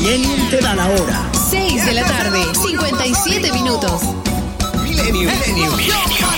Millennium te da la hora. 6 de la tarde, 57 minutos. Millennium.